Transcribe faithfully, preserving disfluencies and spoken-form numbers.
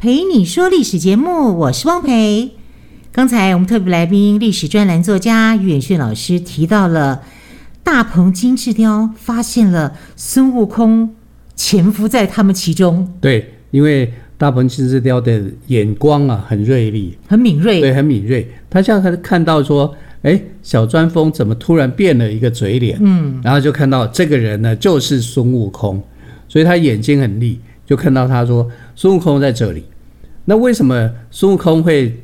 陪你说历史节目，我是汪培。刚才我们特别来宾历史专栏作家于远炫老师提到了大鹏金翅雕发现了孙悟空潜伏在他们其中。 对，因为大鹏金翅雕的眼光啊很锐利， 很敏锐， 对，很敏锐。他像看到说，哎，小钻风怎么突然变了一个嘴脸？嗯，然后就看到这个人呢就是孙悟空，所以他眼睛很利，就看到他说孙悟空在这里。那为什么孙悟空会